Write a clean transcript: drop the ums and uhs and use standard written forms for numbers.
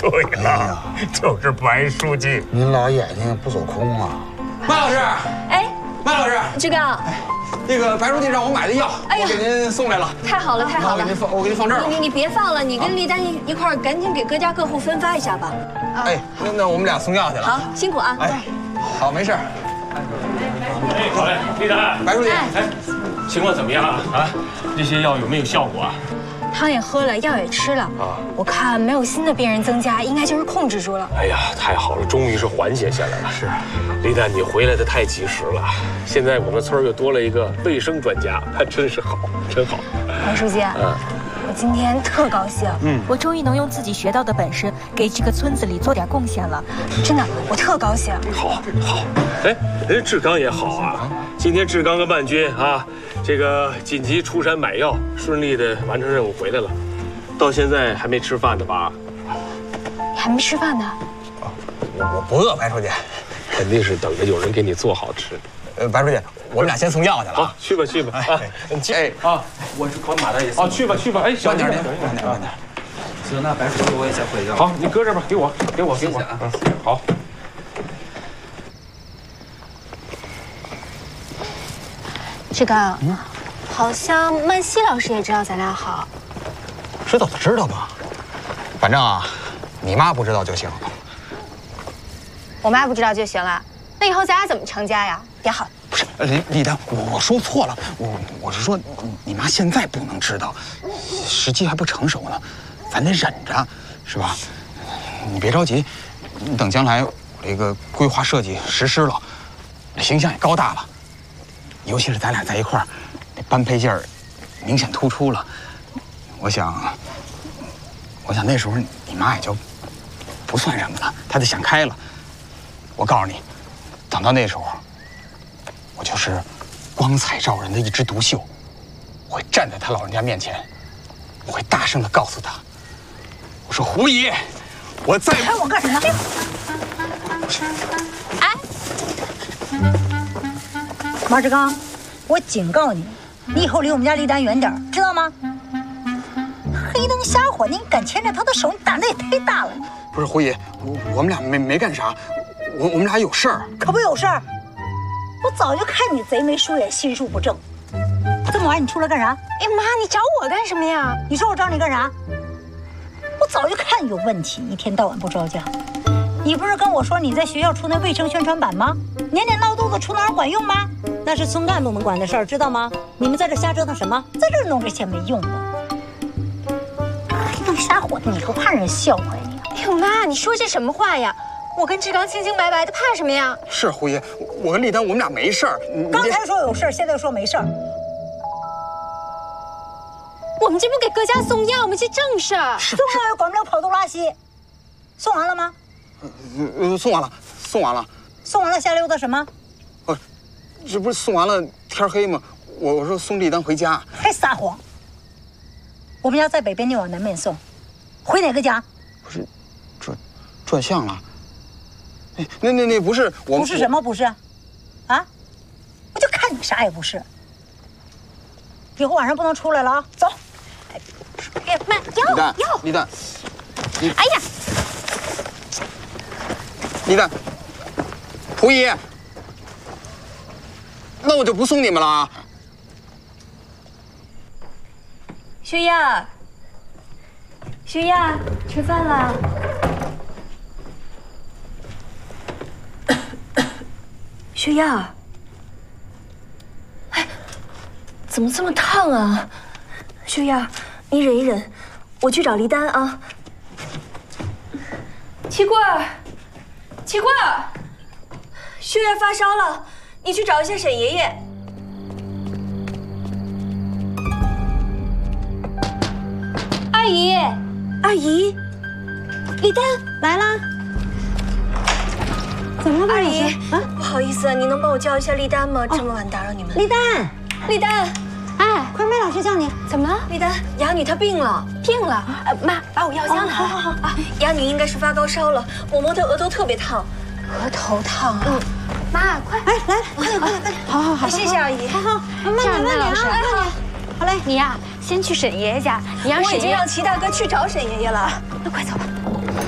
对了，就是白书记。 您老眼睛不走空啊！ 麦老师， 哎， 麦老师， 志刚， 那个白书记让我买的药，我给您送来了。 太好了，太好了！ 我给您放这儿了。 你别放了，你跟丽丹一块儿赶紧给各家各户分发一下吧。 哎，那我们俩送药去了。 好，辛苦啊。 哎，好，没事。 哎，好嘞，丽丹， 白书记， 哎，情况怎么样啊？啊，这些药有没有效果啊？ 汤也喝了，药也吃了。我看没有新的病人增加，应该就是控制住了。 哎呀，太好了，终于是缓解下来了。是，丽丹，你回来的太及时了。现在我们村又多了一个卫生专家，真是好，真好。 白书记，我今天特高兴。我终于能用自己学到的本事给这个村子里做点贡献了。真的，我特高兴。 好，好。哎，人志刚也好啊。今天志刚跟万军啊，这个紧急出山买药，顺利的完成任务回来了。到现在还没吃饭呢吧？ 你还没吃饭呢？ 我不饿，白书记。 肯定是等着有人给你做好吃。 白书记，我们俩先送药去了。 好，去吧，去吧。啊，我是管马大爷。哦，去吧，去吧。哎，小点， 慢点。 行，那白书记我也先回去了。 好，你搁这吧，给我。好。 志刚，好像曼西老师也知道咱俩好。 知道就知道吧，反正啊，你妈不知道就行。 我妈不知道就行了。那以后咱俩怎么成家呀？别好。 不是，丽丹，我说错了，我是说你妈现在不能知道，时机还不成熟呢，咱得忍着，是吧？你别着急，等将来我这个规划设计实施了，形象也高大了，尤其是咱俩在一块儿，这般配劲儿明显突出了。我想那时候你妈也就不算什么了，她就想开了。我告诉你，等到那时候，我就是光彩照人的一枝独秀，我会站在他老人家面前，我会大声地告诉他，我说胡爷，我再看我干什么？ 哎， 马志刚，我警告你，你以后离我们家丽丹远点，知道吗？黑灯瞎火，你敢牵着她的手，你胆子也太大了。 不是胡爷，我们俩没干啥，我们俩有事儿。 可不有事儿，我早就看你贼眉鼠眼，心术不正。这么晚你出来干啥？ 哎妈，你找我干什么呀？ 你说我找你干啥？我早就看有问题，一天到晚不着家。你不是跟我说你在学校出那卫生宣传板吗？年年闹肚子出哪儿管用吗？那是村干部们管的事儿，知道吗？你们在这瞎折腾什么？在这弄这些没用的，黑灯瞎火的，你不怕人笑话呀你？ 哎呦妈，你说这什么话呀？我跟志刚清清白白的，怕什么呀？ 是胡爷，我跟丽丹我们俩没事儿。 刚才说有事儿，现在又说没事儿。 我们这不给各家送药吗？这正事儿。 送药又管不了跑肚拉稀。送完了吗？ 送完了。 送完了瞎溜达什么？ 这不是送完了天黑吗？我说送丽丹回家。 还撒谎！我们家在北边，你往南面送，回哪个家？ 不是，转向了。那不是我。 不是什么不是？啊！我就看你啥也不是。以后晚上不能出来了啊！走。 哎，慢， 丽丹， 哎呀， 丽丹，胡爷，那我就不送你们了啊。 徐亚，吃饭了。徐亚，哎，怎么这么烫啊？徐亚，你忍一忍，我去找黎丹啊。齐贵儿，徐亚发烧了，你去找一下沈爷爷。阿姨，丽丹来啦。 怎么了， 阿姨？不好意思，你能帮我叫一下丽丹吗？这么晚打扰你们。 丽丹， 哎， 快麦老师叫你。 怎么了？ 丽丹，哑女她病了。 妈，把我药箱拿来。 好啊。 哑女应该是发高烧了，我摸她额头特别烫。 额头烫啊！妈，快！ 哎，来，快点！ 好， 谢谢阿姨。 好，慢点老师。 好嘞， 你呀，先去沈爷爷家，你让沈爷爷。 我已经让齐大哥去找沈爷爷了。 那快走吧。